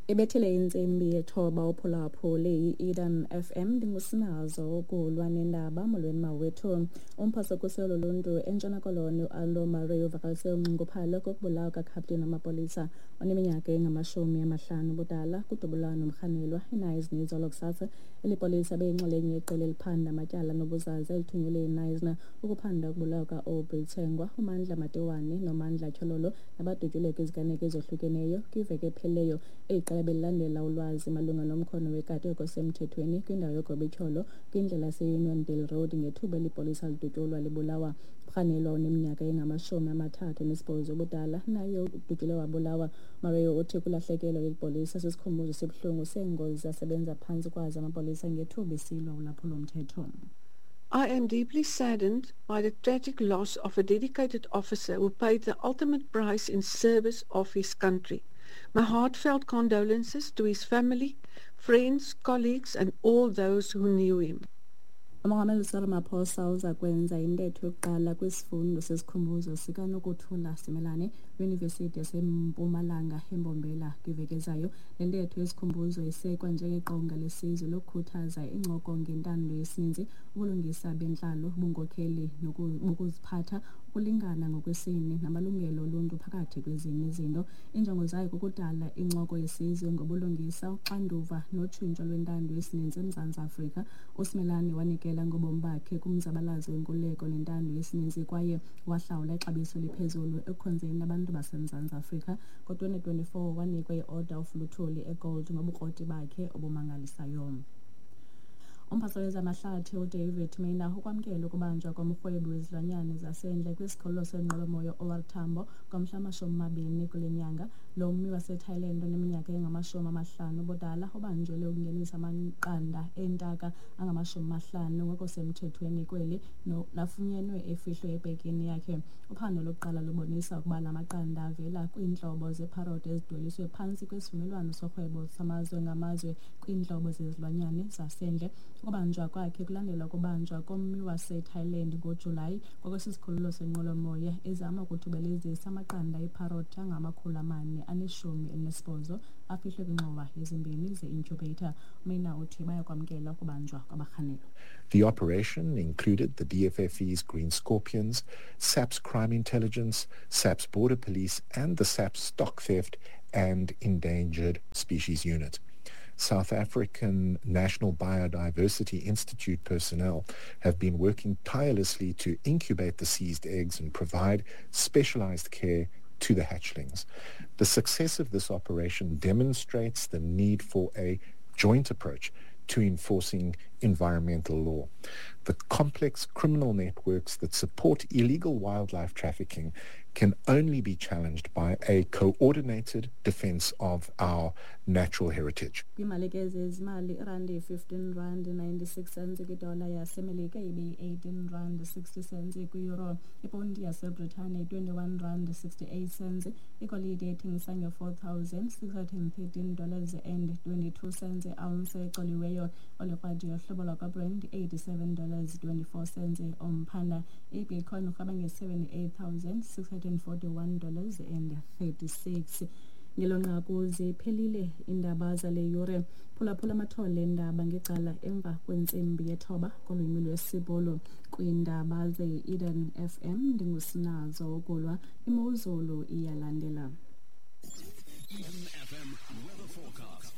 Ibethele insimbi yethoba uphulaphuli i-Eden FM ndingusinazo ukulwa nendaba molweni mawethu. Umphathi-khuselo loluntu eNtshona Koloni uAldo Mario uvakalise unxunguphalo kokubulawa kakapteni wamapolisa oneminyaka engama-50 ubudala kudubulano nomrhanelwa eNice izolo kusasa. Eli polisa beyinxalenye yeqela eliphanda amatyala nobuzaza elithunyelwe yiNice ukuphanda ukubulawa ka-Aubrey Tsengwa, uMandla Matewane noMandla Tyhololo nabadutyuleka iziganeko ezohlukeneyo kwiveki epheleyo. Belilandela ulwazi malunga nomkhono wekati osemthethweni kwindawo yoGobityholo kwindlela yaseUniondale Road ngethuba elipolisa lidutyulwa libulawa. Mrhanelwa oneminyaka engama-38 ubudala naye udutyulwe wabulawa. Mario uthi kulahlekelwa lelipolisa sisikhumbuzo esibuhlungu seengozi asebenza phantsi kwazo amapolisa ngethuba isilwa ulwaphulo-mthetho. I am deeply saddened by the tragic loss of a dedicated officer who paid the ultimate price in service of his country. My heartfelt condolences to his family, friends, colleagues and all those who knew him. uMongameli Cyril Ramaphosa uza kwenza intetho yokuqala kwisifundo sesikhumbuzo sikaNokuthula Simelane kwiYunivesithi yaseMpumalanga eMbombela kwiveki ezayo. Le ntetho yesikhumbuzo isekwa njengeqonga lesizwe lokukhuthaza incoko ngentando yesininzi, ubulungisa bentlalo, ubunkokheli nokuziphatha, ukulingana ngokwesini namalungelo oluntu phakathi kwezinye izinto. Injongo zayo kukudala incoko yesizwe ngobulungisa, uxanduva notshintsho lwentando yesininzi eMzantsi Afrika. uSimelane wanikela ngobomi bakhe kumzabalazo wenkululeko nentando yesininzi kwaye wahlawula ixabiso eliphezulu ekukhonzeni abantu baseMzantsi Afrika. Ngo-2024 wanikwa i-Order of Luthuli eGold ngobukroti bakhe obumangalisayo. Umphathi wezamahlathi uDavid Maina ukwamkela ukubanjwa komrhwebi wezilwanyana zasendle kwisikhululo senqwelomoya OR Tambo ngomhla wama-20 kule nyanga. Lo mmi waseThailand oneminyaka engama-50 ubudala ubanjelwe ukungenisa amaqanda eentaka angama-50 ngokusemthethweni kweli nafunyenwe efihlwe ebhekini yakhe. Uphando lokuqala lubonisa ukuba la maqanda avela kwiintlobo zeparrot ezidweliswe phantsi kwesivumelwano sorhwebo samazwe ngamazwe kwiintlobo zezilwanyana zasendle. Ukubanjwa kwakhe kulandela ukubanjwa kommi waseThailand ngoJulayi ngokwesikhululo senqwelomoya ezama ukuthubelezisa amaqanda eparrot angama-418 afihlwe kwingxowa ezimbini ze-incubator. Mina uthi bayakwamkela ukubanjwa kwabarhanelwa. The operation included the DFFE's Green Scorpions, SAP's Crime Intelligence, SAP's Border Police and the SAP's Stock Theft and Endangered Species Unit. South African National Biodiversity Institute personnel have been working tirelessly to incubate the seized eggs and provide specialized care to the hatchlings. The success of this operation demonstrates the need for a joint approach to enforcing environmental law. The complex criminal networks that support illegal wildlife trafficking can only be challenged by a coordinated defense of our natural heritage. Kwimali ke zezimali irandi 15 rand 96 cents kwidola yasemelika ibe 18 rand 60 cents kwiEuro. Ipondi yaseBritane 21 rand 68 cents. Igolide ethengisa $4,613 and 22 cents ounce exoliweyo. Olikrwadi yohlobo lwakaBrent $87.24 omphanda. iBitcoin urhaba nge $78,641 and 36. Ngelonqaku ziphelile indaba zale yure. Phulaphula amathole endaba ngecala emva kwentsimbi yethoba kolwimi lwesibolo kwiindaba ze-Eden FM. Ndingusinazo ukulwa, imozulu iyalandela. Eden FM weather forecast.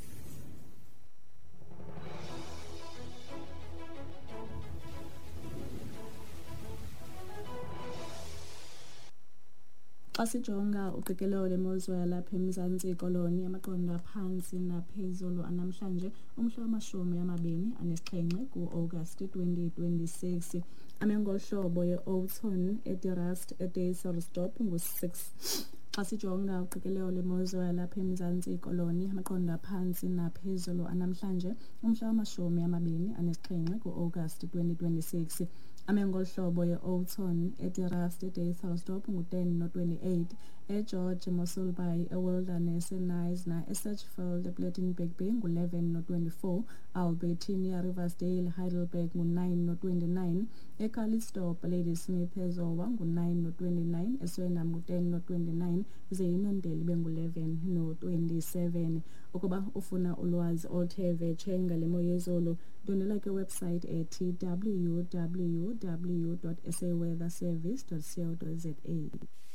Xa sijonga uqikelelo lemozulu yalapha eMzantsi Koloni, amaqondo aphantsi naphezulu anamhlanje umhla wama-27 ku-August 2026. Amengohlobo ye-Oudtshoorn, eDirrast, eDayselsdorp ngu-6. Xa sijonga uqikelelo lemozulu yalapha eMzantsi Koloni, amaqondo aphantsi naphezulu anamhlanje umhla wama-27 ku-August 2026. Amengohlobo ye-Oudtshoorn, eDirrast, eDayselsdorp ngu-10 no-28. eGeorge Mossel Bay, eWilderness, eNice eSatchfield, ePlattenberg Bay ngu-11 no-24. Albertina, Riversdale, Heidelberg ngu-9 no-29. eCalitzdorp, Ladysmith, eZowa ngu-9 no-29. eSwellham ngu-10 no-29. ze Uniondale bengu-11 no-20. 27. Ukuba ufuna ulwazi oluthe vetshe ngale mo yezulu, ndonela ke website ethi www.saweatherservice.co.za.